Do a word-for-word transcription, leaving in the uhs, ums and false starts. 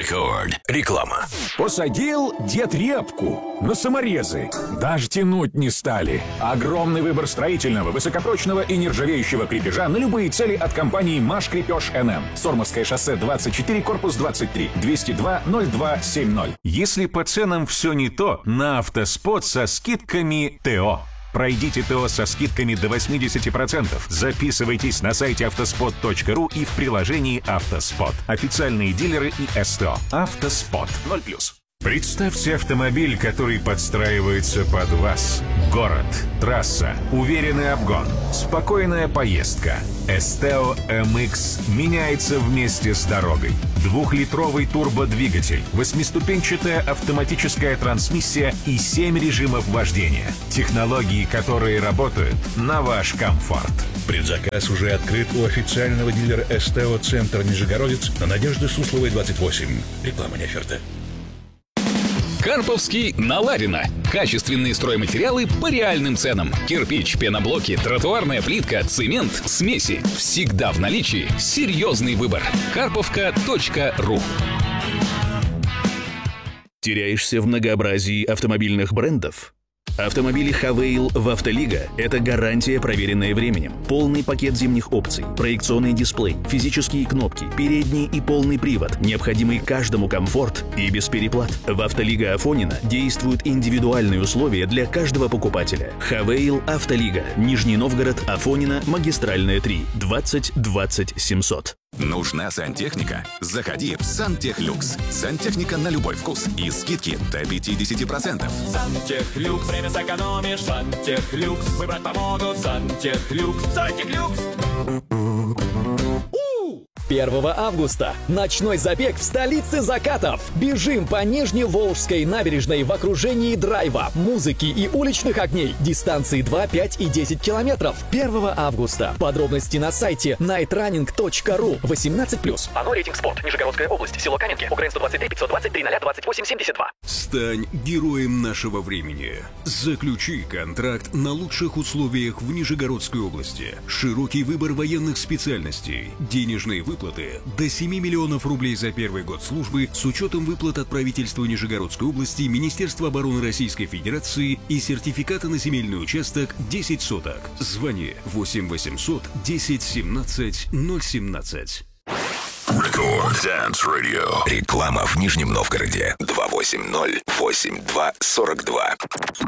Рекорд. Реклама. Посадил дед репку на саморезы. Даже тянуть не стали. Огромный выбор строительного, высокопрочного и нержавеющего крепежа на любые цели от компании «Маш Крепеж эн эм». Сормовское шоссе двадцать четыре, корпус двадцать три, двести два ноль два семьдесят. Если по ценам все не то, на Автоспот со скидками ТО. Пройдите ТО со скидками до восемьдесят процентов. Записывайтесь на сайте автоспот точка ру и в приложении «Автоспот». Официальные дилеры и СТО. «Автоспот». ноль плюс. Представьте автомобиль, который подстраивается под вас. Город, трасса, уверенный обгон, спокойная поездка. Esteo эм икс меняется вместе с дорогой. Двухлитровый турбодвигатель, восьмиступенчатая автоматическая трансмиссия и семь режимов вождения. Технологии, которые работают на ваш комфорт. Предзаказ уже открыт у официального дилера Esteo Центр Нижегородец на Надежды Сусловой, двадцать восемь. Реклама не оферта. Карповский на Ларина. Качественные стройматериалы по реальным ценам. Кирпич, пеноблоки, тротуарная плитка, цемент, смеси. Всегда в наличии. Серьезный выбор. карповка точка ру. Теряешься в многообразии автомобильных брендов? Автомобили Хавейл в Автолига – это гарантия, проверенная временем. Полный пакет зимних опций, проекционный дисплей, физические кнопки, передний и полный привод, необходимый каждому комфорт и без переплат. В Автолига Афонина действуют индивидуальные условия для каждого покупателя. Хавейл Автолига. Нижний Новгород, Афонина, Магистральная три, двадцать двадцать семьсот. Нужна сантехника? Заходи в Сантехлюкс. Сантехника на любой вкус и скидки до пятьдесят процентов. Сантехлюкс, время сэкономишь. Сантехлюкс, выбрать помогут. Сантехлюкс, Сантехлюкс. первого августа. Ночной забег в столице закатов. Бежим по Нижневолжской набережной в окружении драйва, музыки и уличных огней. Дистанции два, пять и десять километров. первого августа. Подробности на сайте найтранинг точка ру. восемнадцать плюс. Оно рейтинг спорт. Нижегородская область. Село Каменки. УКРН сто двадцать три пятьсот двадцать три ноль двадцать восемь семьдесят два. Стань героем нашего времени. Заключи контракт на лучших условиях в Нижегородской области. Широкий выбор военных специальностей. Денежные выплаты до семи миллионов рублей за первый год службы с учетом выплат от правительства Нижегородской области, Министерства обороны Российской Федерации и сертификата на земельный участок десять соток. Звони восемь восемьсот десять семнадцать ноль семнадцать. Рекорд Dance Radio. Реклама в Нижнем Новгороде. два восемь ноль восемь два сорок два.